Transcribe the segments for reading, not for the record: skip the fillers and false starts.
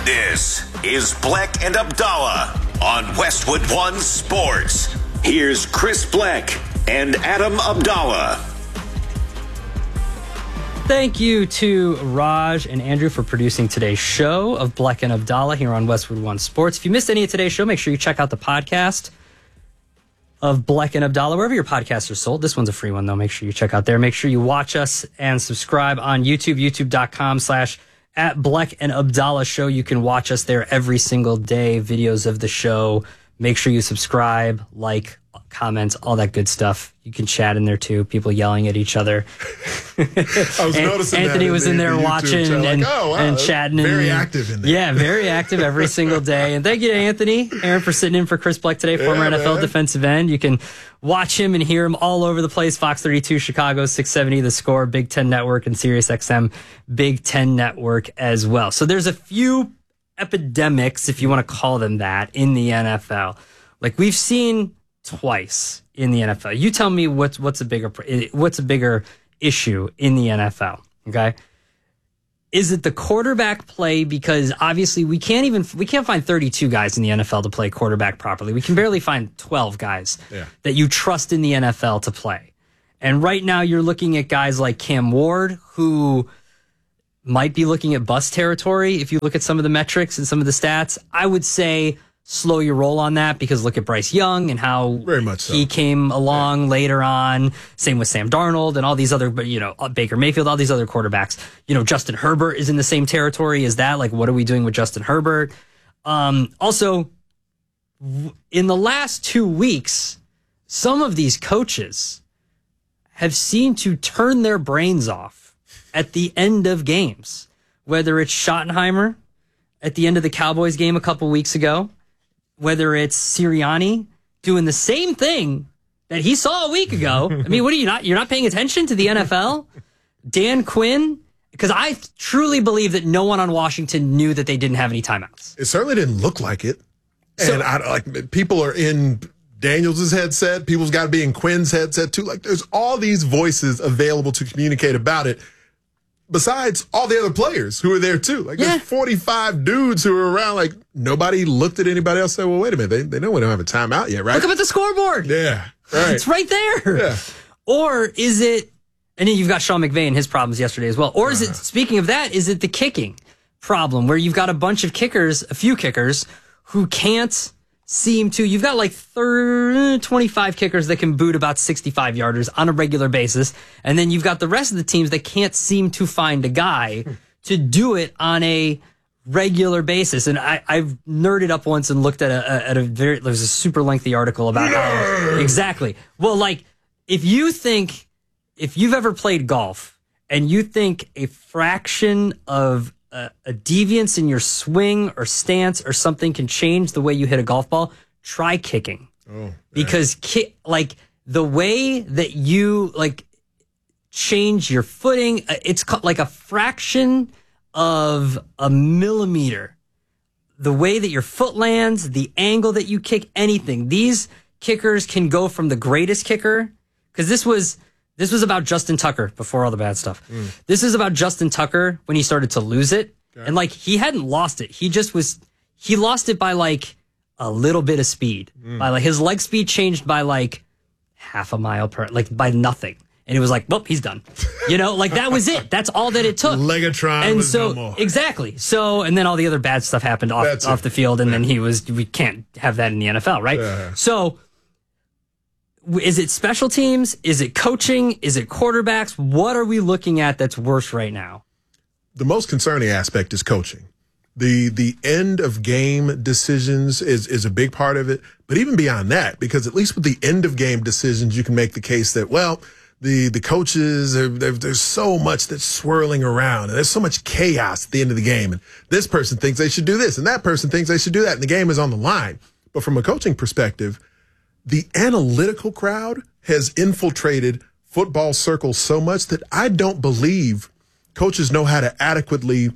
This is Bleck and Abdallah on Westwood One Sports. Here's Chris Bleck and Adam Abdallah. Thank you to Raj and Andrew for producing today's show of Bleck and Abdallah here on Westwood One Sports. If you missed any of today's show, make sure you check out the podcast of Bleck and Abdallah, wherever your podcasts are sold. This one's a free one, though. Make sure you check out there. Make sure you watch us and subscribe on YouTube, youtube.com/@Bleck and Abdallah Show. You can watch us there every single day, videos of the show. Make sure you subscribe, like, comment, all that good stuff. You can chat in there too. People yelling at each other. I was noticing Anthony was in there watching and chatting. Very active in there. Yeah, very active every single day. And thank you to Anthony Aaron for sitting in for Chris Bleck today, former NFL defensive end. You can watch him and hear him all over the place. Fox 32, Chicago, 670, The Score, Big Ten Network, and Sirius XM, Big Ten Network as well. So there's a few epidemics, if you want to call them that, in the NFL. Like we've seen twice in the NFL. You tell me what's a bigger issue in the NFL, okay? Is it the quarterback play? Because obviously we can't find 32 guys in the NFL to play quarterback properly. We can barely find 12 guys that you trust in the NFL to play. And right now you're looking at guys like Cam Ward, who might be looking at bust territory. If you look at some of the metrics and some of the stats, I would say slow your roll on that, because look at Bryce Young and how very much so he came along later on. Same with Sam Darnold and all these other, Baker Mayfield, all these other quarterbacks. Justin Herbert is in the same territory as that. Like, what are we doing with Justin Herbert? Also, in the last 2 weeks, some of these coaches have seemed to turn their brains off at the end of games, whether it's Schottenheimer at the end of the Cowboys game a couple weeks ago, whether it's Sirianni doing the same thing that he saw a week ago. I mean, you're not paying attention to the NFL? Dan Quinn? Because I truly believe that no one on Washington knew that they didn't have any timeouts. It certainly didn't look like it. And people are in Daniels' headset. People's got to be in Quinn's headset too. Like, there's all these voices available to communicate about it, besides all the other players who are there too. Like, there's 45 dudes who are around. Like, nobody looked at anybody else and said, well, wait a minute. They know we don't have a timeout yet, right? Look up at the scoreboard. Yeah, right. It's right there. Yeah. Or is it, and then you've got Sean McVay and his problems yesterday as well. Or is it, speaking of that, is it the kicking problem where you've got a few kickers who can't seem to, you've got like 25 kickers that can boot about 65 yarders on a regular basis. And then you've got the rest of the teams that can't seem to find a guy to do it on a regular basis. And I've nerded up once and looked at there's a super lengthy article about how exactly. Well, like, if you've ever played golf and you think a fraction of a deviance in your swing or stance or something can change the way you hit a golf ball, try kicking. Because the way that you change your footing, it's like a fraction of a millimeter. The way that your foot lands, the angle that you kick, anything. These kickers can go from the greatest kicker, because this was about Justin Tucker before all the bad stuff. This is about Justin Tucker when he started to lose it. Okay. And he hadn't lost it. He lost it by a little bit of speed. By his leg speed changed by half a mile per, by nothing. And it was well, he's done. That was it. That's all that it took. Legatron and was so, no more. Exactly. So, and then all the other bad stuff happened off the field, and then we can't have that in the NFL, right? Yeah. So, is it special teams? Is it coaching? Is it quarterbacks? What are we looking at that's worse right now? The most concerning aspect is coaching. The end of game decisions is a big part of it. But even beyond that, because at least with the end of game decisions, you can make the case that, well, the coaches, there's so much that's swirling around, and there's so much chaos at the end of the game. And this person thinks they should do this, and that person thinks they should do that, and the game is on the line. But from a coaching perspective, the analytical crowd has infiltrated football circles so much that I don't believe coaches know how to adequately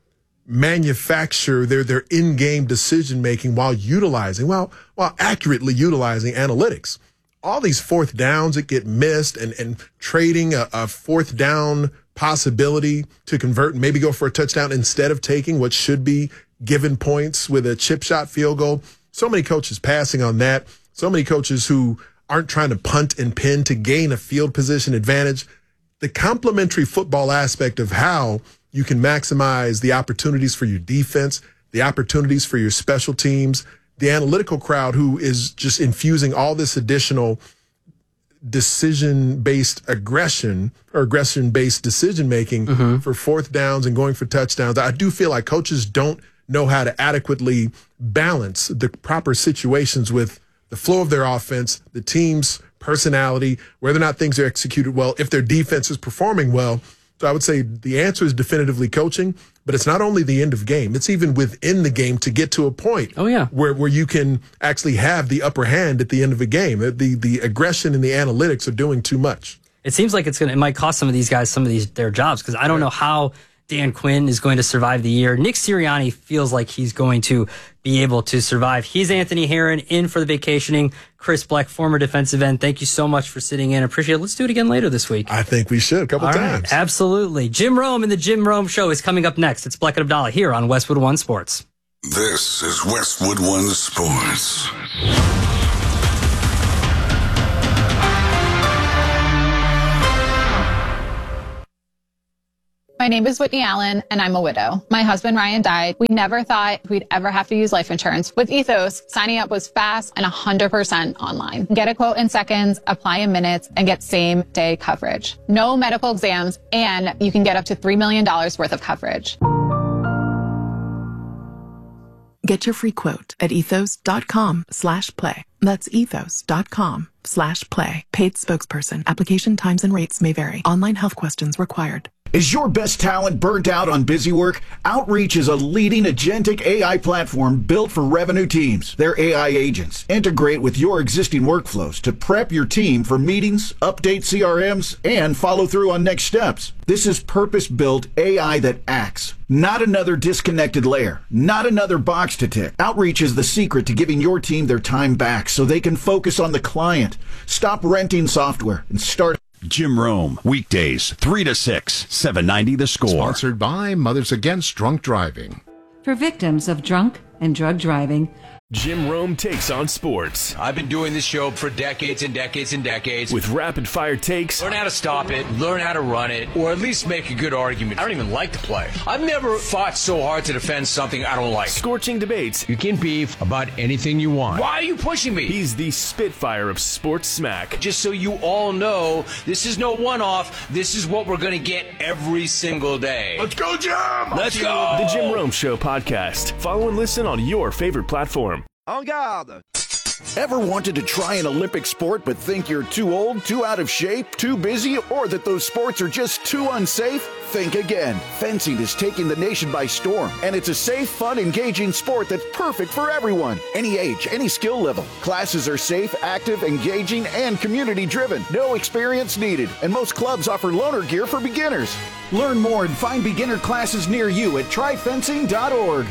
manufacture their in-game decision-making while accurately utilizing analytics. All these fourth downs that get missed and trading a fourth down possibility to convert and maybe go for a touchdown instead of taking what should be given points with a chip shot field goal. So many coaches passing on that. So many coaches who aren't trying to punt and pin to gain a field position advantage. The complementary football aspect of how you can maximize the opportunities for your defense, the opportunities for your special teams, the analytical crowd who is just infusing all this additional decision-based aggression or aggression-based decision-making for fourth downs and going for touchdowns. I do feel like coaches don't know how to adequately balance the proper situations with the flow of their offense, the team's personality, whether or not things are executed well, if their defense is performing well. So I would say the answer is definitively coaching, but it's not only the end of game. It's even within the game to get to a point where you can actually have the upper hand at the end of a game. The aggression and the analytics are doing too much. It seems like it might cost some of these guys their jobs, because I don't know how Dan Quinn is going to survive the year. Nick Sirianni feels like he's going to be able to survive. He's Anthony Herron, in for the vacationing Chris Bleck, former defensive end. Thank you so much for sitting in. Appreciate it. Let's do it again later this week. I think we should a couple times. Right, absolutely. Jim Rome and the Jim Rome Show is coming up next. It's Bleck and Abdallah here on Westwood One Sports. This is Westwood One Sports. My name is Whitney Allen, and I'm a widow. My husband, Ryan, died. We never thought we'd ever have to use life insurance. With Ethos, signing up was fast and 100% online. Get a quote in seconds, apply in minutes, and get same-day coverage. No medical exams, and you can get up to $3 million worth of coverage. Get your free quote at ethos.com/play. That's ethos.com/play. Paid spokesperson. Application times and rates may vary. Online health questions required. Is your best talent burnt out on busy work? Outreach is a leading agentic AI platform built for revenue teams. Their AI agents integrate with your existing workflows to prep your team for meetings, update CRMs, and follow through on next steps. This is purpose-built AI that acts. Not another disconnected layer. Not another box to tick. Outreach is the secret to giving your team their time back so they can focus on the client. Stop renting software and start. Jim Rome, weekdays, 3 to 6, 790 The Score. Sponsored by Mothers Against Drunk Driving. For victims of drunk and drug driving, Jim Rome takes on sports. I've been doing this show for decades and decades and decades. With rapid-fire takes. Learn how to stop it, learn how to run it, or at least make a good argument. I don't even like to play. I've never fought so hard to defend something I don't like. Scorching debates. You can beef about anything you want. Why are you pushing me? He's the Spitfire of sports smack. Just so you all know, this is no one-off. This is what we're going to get every single day. Let's go, Jim! Let's go! The Jim Rome Show podcast. Follow and listen on your favorite platform. En garde! Ever wanted to try an Olympic sport but think you're too old, too out of shape, too busy, or that those sports are just too unsafe? Think again. Fencing is taking the nation by storm, and it's a safe, fun, engaging sport that's perfect for everyone. Any age, any skill level. Classes are safe, active, engaging, and community-driven. No experience needed, and most clubs offer loaner gear for beginners. Learn more and find beginner classes near you at tryfencing.org.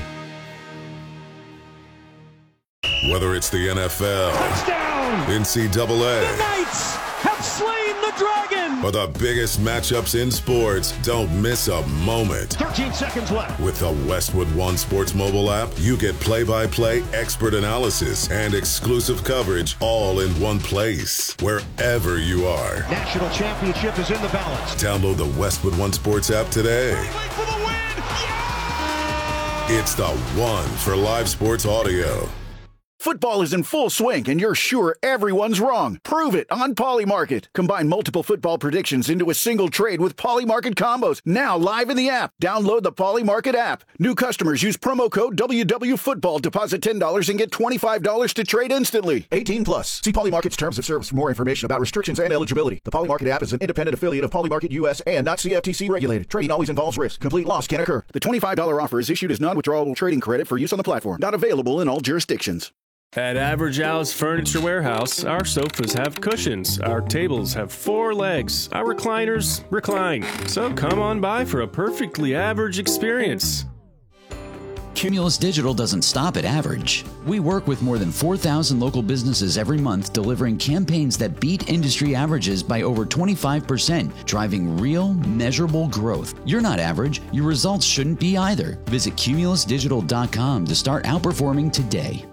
Whether it's the NFL, touchdown, NCAA, the Knights have slain the dragon, or the biggest matchups in sports, don't miss a moment. 13 seconds left. With the Westwood One Sports mobile app, you get play-by-play expert analysis and exclusive coverage all in one place, wherever you are. National championship is in the balance. Download the Westwood One Sports app today. For the win. Yeah! It's the one for live sports audio. Football is in full swing, and you're sure everyone's wrong. Prove it on Polymarket. Combine multiple football predictions into a single trade with Polymarket combos. Now live in the app. Download the Polymarket app. New customers use promo code WWFootball. Deposit $10 and get $25 to trade instantly. 18 plus. See Polymarket's terms of service for more information about restrictions and eligibility. The Polymarket app is an independent affiliate of Polymarket US and not CFTC regulated. Trading always involves risk. Complete loss can occur. The $25 offer is issued as non-withdrawable trading credit for use on the platform. Not available in all jurisdictions. At Average Al's Furniture Warehouse, our sofas have cushions, our tables have 4 legs, our recliners recline. So come on by for a perfectly average experience. Cumulus Digital doesn't stop at average. We work with more than 4,000 local businesses every month, delivering campaigns that beat industry averages by over 25%, driving real, measurable growth. You're not average. Your results shouldn't be either. Visit cumulusdigital.com to start outperforming today.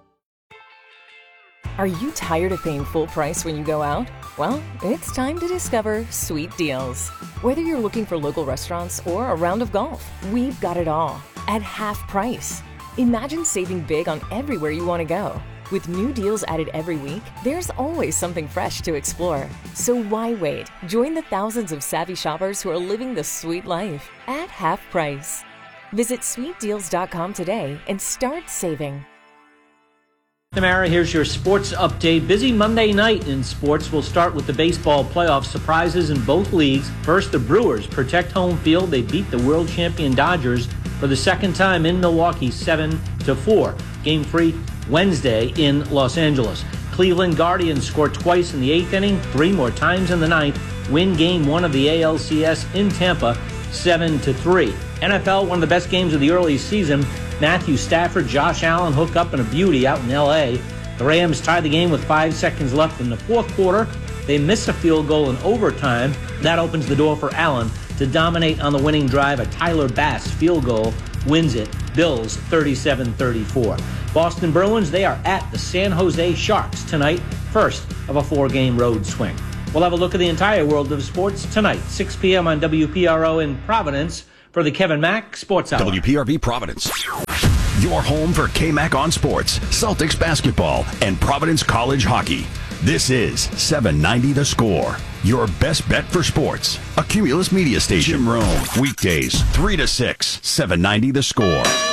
Are you tired of paying full price when you go out? Well, it's time to discover Sweet Deals. Whether you're looking for local restaurants or a round of golf, we've got it all at half price. Imagine saving big on everywhere you want to go. With new deals added every week, there's always something fresh to explore. So why wait? Join the thousands of savvy shoppers who are living the sweet life at half price. Visit sweetdeals.com today and start saving. Tamara, here's your sports update. Busy Monday night in sports. We'll start with the baseball playoff surprises in both leagues. First, the Brewers protect home field. They beat the world champion Dodgers for the second time in Milwaukee, 7-4. Game 3 Wednesday in Los Angeles. Cleveland Guardians score twice in the 8th inning, 3 more times in the 9th. Win Game 1 of the ALCS in Tampa, 7-3. NFL, one of the best games of the early season. Matthew Stafford, Josh Allen hook up in a beauty out in L.A. The Rams tie the game with 5 seconds left in the fourth quarter. They miss a field goal in overtime. That opens the door for Allen to dominate on the winning drive. A Tyler Bass field goal wins it. Bills 37-34. Boston Bruins, they are at the San Jose Sharks tonight, first of a 4-game road swing. We'll have a look at the entire world of sports tonight, 6 p.m. on WPRO in Providence for the Kevin Mack Sports Hour. WPRB Providence. Your home for K-Mac on sports, Celtics basketball, and Providence College hockey. This is 790 The Score, your best bet for sports. A Cumulus Media Station. Jim Rome, weekdays 3 to 6, 790 The Score.